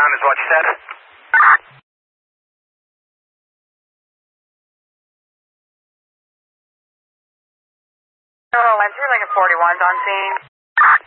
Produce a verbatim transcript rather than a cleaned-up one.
forty-one is what you said? Total, I'm through like a forty-one's on scene.